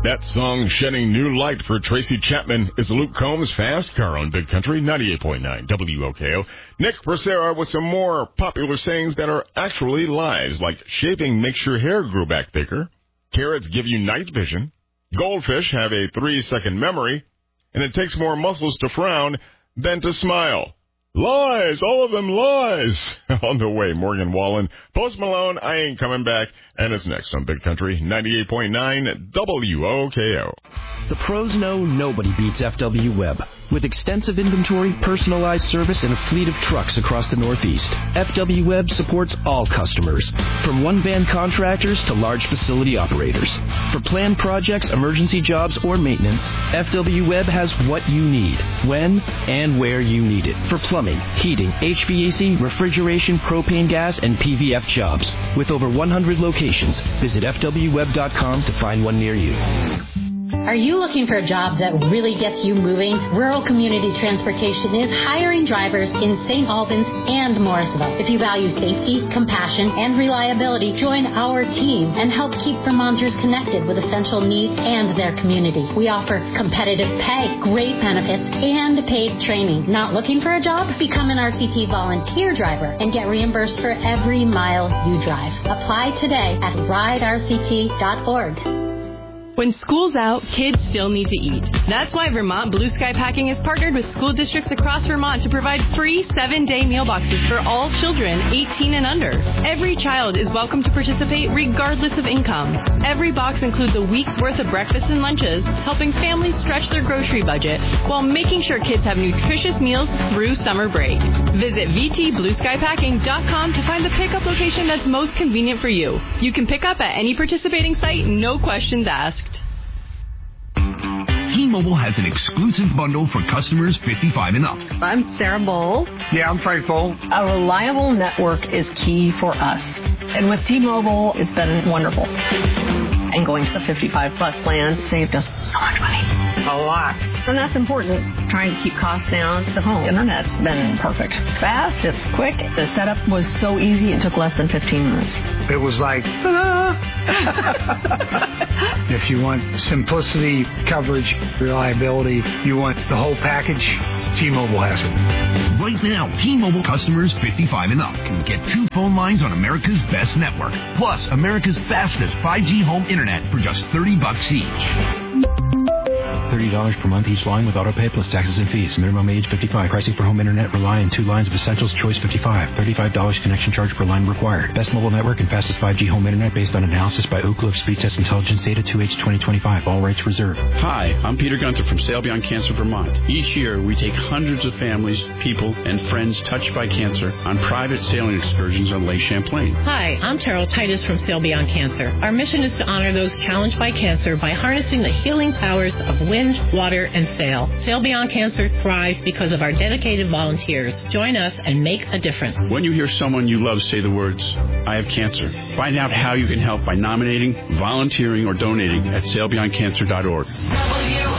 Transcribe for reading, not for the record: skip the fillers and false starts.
That song shedding new light for Tracy Chapman is Luke Combs' Fast Car on Big Country 98.9 WOKO. Nick Becerra with some more popular sayings that are actually lies, like shaving makes your hair grow back thicker, carrots give you night vision, goldfish have a 3-second memory, and it takes more muscles to frown than to smile. Lies, all of them lies. On the way, Morgan Wallen, Post Malone, I Ain't Coming Back, and it's next on Big Country 98.9 WOKO. The pros know nobody beats FW Web. With extensive inventory, personalized service, and a fleet of trucks across the Northeast, FW Web supports all customers, from one-van contractors to large facility operators. For planned projects, emergency jobs, or maintenance, FW Web has what you need, when and where you need it. For plumbing, heating, HVAC, refrigeration, propane gas, and PVF jobs. With over 100 locations, visit FWWeb.com to find one near you. Are you looking for a job that really gets you moving? Rural Community Transportation is hiring drivers in St. Albans and Morrisville. If you value safety, compassion, and reliability, join our team and help keep Vermonters connected with essential needs and their community. We offer competitive pay, great benefits, and paid training. Not looking for a job? Become an RCT volunteer driver and get reimbursed for every mile you drive. Apply today at riderct.org. When school's out, kids still need to eat. That's why Vermont Blue Sky Packing has partnered with school districts across Vermont to provide free 7-day meal boxes for all children 18 and under. Every child is welcome to participate regardless of income. Every box includes a week's worth of breakfasts and lunches, helping families stretch their grocery budget while making sure kids have nutritious meals through summer break. Visit VTBlueSkyPacking.com to find the pickup location that's most convenient for you. You can pick up at any participating site, no questions asked. T-Mobile has an exclusive bundle for customers 55 and up. I'm Sarah Bowl. Yeah, I'm Frank Bowl. A reliable network is key for us. And with T-Mobile, it's been wonderful. And going to the 55-plus plan saved us so much money. A lot. And that's important, trying to keep costs down. The home internet's been perfect. It's fast, it's quick. The setup was so easy, it took less than 15 minutes. It was like, if you want simplicity, coverage, reliability, you want the whole package, T-Mobile has it. Right now, T-Mobile customers 55 and up can get 2 phone lines on America's best network, plus America's fastest 5G home internet for just $30 each. $30 per month each line with auto pay plus taxes and fees. Minimum age 55. Pricing for home internet rely on 2 lines of Essentials Choice 55. $35 connection charge per line required. Best mobile network and fastest 5G home internet based on analysis by Ookla of Speed Test Intelligence Data 2H 2025. All rights reserved. Hi, I'm Peter Gunter from Sail Beyond Cancer Vermont. Each year, we take hundreds of families, people, and friends touched by cancer on private sailing excursions on Lake Champlain. Hi, I'm Terrell Titus from Sail Beyond Cancer. Our mission is to honor those challenged by cancer by harnessing the healing powers of wind, water, and sail. Sail Beyond Cancer thrives because of our dedicated volunteers. Join us and make a difference. When you hear someone you love say the words, I have cancer, find out how you can help by nominating, volunteering, or donating at sailbeyondcancer.org.